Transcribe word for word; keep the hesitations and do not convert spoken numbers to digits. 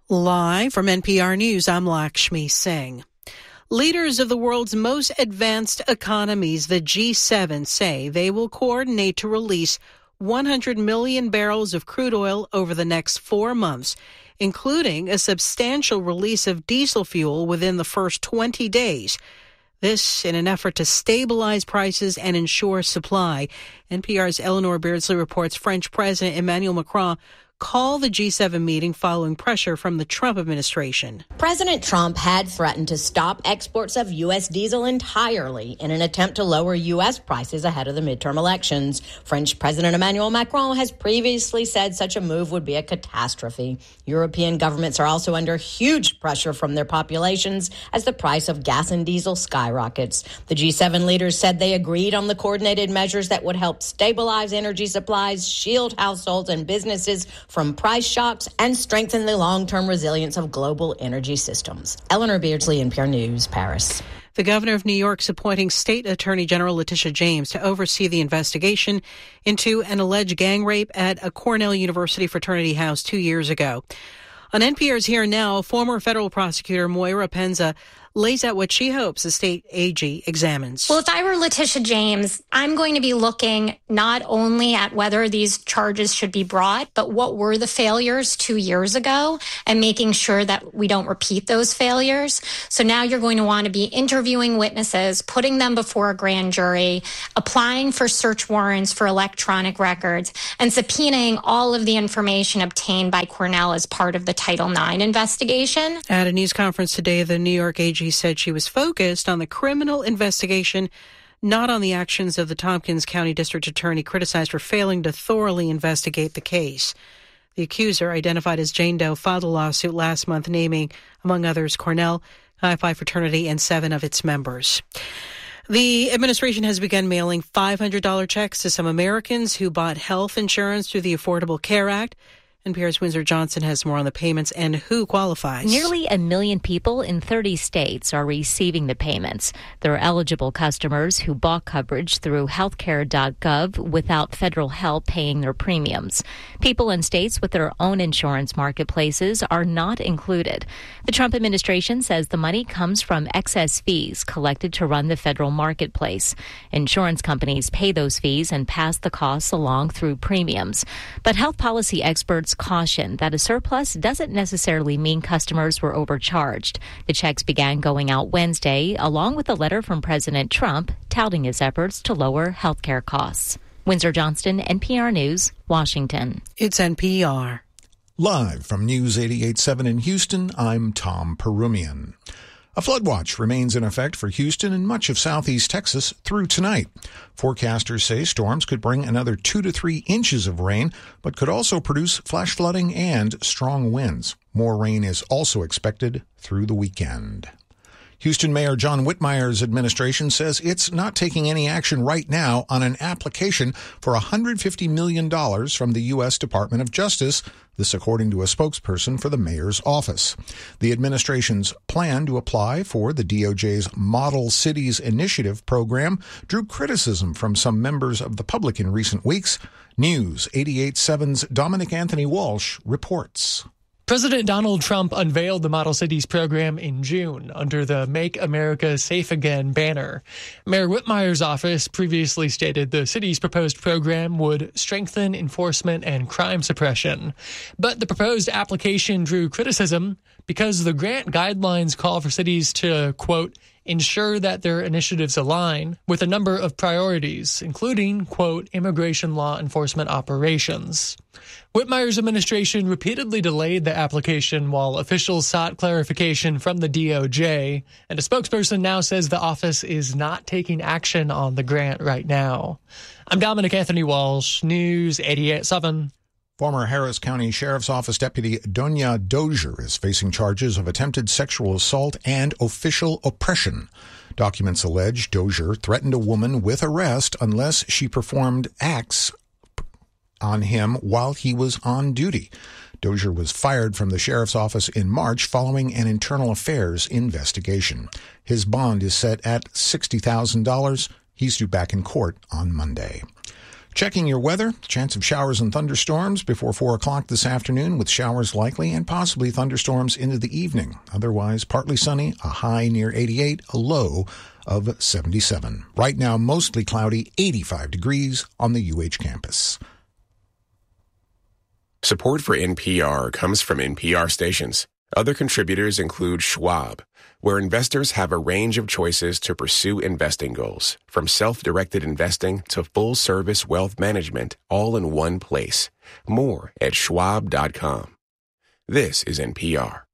Live from N P R News, I'm Lakshmi Singh. Leaders of the world's most advanced economies, the G seven, say they will coordinate to release one hundred million barrels of crude oil over the next four months, including a substantial release of diesel fuel within the first twenty days. This in an effort to stabilize prices and ensure supply. N P R's Eleanor Beardsley reports French President Emmanuel Macron called the G seven meeting following pressure from the Trump administration. President Trump had threatened to stop exports of U S diesel entirely in an attempt to lower U S prices ahead of the midterm elections. French President Emmanuel Macron has previously said such a move would be a catastrophe. European governments are also under huge pressure from their populations as the price of gas and diesel skyrockets. The G seven leaders said they agreed on the coordinated measures that would help stabilize energy supplies, shield households and businesses from price shocks, and strengthen the long-term resilience of global energy systems. Eleanor Beardsley, N P R News, Paris. The governor of New York is appointing State Attorney General Letitia James to oversee the investigation into an alleged gang rape at a Cornell University fraternity house two years ago. On N P R's Here Now, former federal prosecutor Moira Penza lays out what she hopes the state A G examines. Well, if I were Letitia James, I'm going to be looking not only at whether these charges should be brought, but what were the failures two years ago and making sure that we don't repeat those failures. So now you're going to want to be interviewing witnesses, putting them before a grand jury, applying for search warrants for electronic records, and subpoenaing all of the information obtained by Cornell as part of the Title nine investigation. At a news conference today, the New York A G said she was focused on the criminal investigation, not on the actions of the Tompkins County District Attorney criticized for failing to thoroughly investigate the case. The accuser, identified as Jane Doe, filed a lawsuit last month naming, among others, Cornell, Chi Phi fraternity, and seven of its members. The administration has begun mailing five hundred dollars checks to some Americans who bought health insurance through the Affordable Care Act. N P R's Windsor Johnson has more on the payments and who qualifies. Nearly a million people in thirty states are receiving the payments. They're eligible customers who bought coverage through healthcare dot gov without federal help paying their premiums. People in states with their own insurance marketplaces are not included. The Trump administration says the money comes from excess fees collected to run the federal marketplace. Insurance companies pay those fees and pass the costs along through premiums. But health policy experts caution that a surplus doesn't necessarily mean customers were overcharged. The checks began going out Wednesday, along with a letter from President Trump touting his efforts to lower health care costs. Windsor Johnston, N P R News, Washington. It's N P R. Live from News eighty-eight point seven in Houston, I'm Tom Perumian. A flood watch remains in effect for Houston and much of southeast Texas through tonight. Forecasters say storms could bring another two to three inches of rain, but could also produce flash flooding and strong winds. More rain is also expected through the weekend. Houston Mayor John Whitmire's administration says it's not taking any action right now on an application for one hundred fifty million dollars from the U S Department of Justice. This according to a spokesperson for the mayor's office. The administration's plan to apply for the D O J's Model Cities Initiative program drew criticism from some members of the public in recent weeks. News eighty-eight point seven's Dominic Anthony Walsh reports. President Donald Trump unveiled the Model Cities program in June under the Make America Safe Again banner. Mayor Whitmire's office previously stated the city's proposed program would strengthen enforcement and crime suppression. But the proposed application drew criticism because the grant guidelines call for cities to, quote, ensure that their initiatives align with a number of priorities, including, quote, immigration law enforcement operations. Whitmire's administration repeatedly delayed the application while officials sought clarification from the D O J, and a spokesperson now says the office is not taking action on the grant right now. I'm Dominic Anthony Walsh, News eighty-eight point seven. Former Harris County Sheriff's Office Deputy Donya Dozier is facing charges of attempted sexual assault and official oppression. Documents allege Dozier threatened a woman with arrest unless she performed acts on him while he was on duty. Dozier was fired from the sheriff's office in March following an internal affairs investigation. His bond is set at sixty thousand dollars. He's due back in court on Monday. Checking your weather, chance of showers and thunderstorms before four o'clock this afternoon, with showers likely and possibly thunderstorms into the evening. Otherwise, partly sunny, a high near eighty-eight, a low of seventy-seven. Right now, mostly cloudy, eighty-five degrees on the U H campus. Support for N P R comes from N P R stations. Other contributors include Schwab, where investors have a range of choices to pursue investing goals, from self-directed investing to full-service wealth management, all in one place. More at schwab dot com. This is N P R.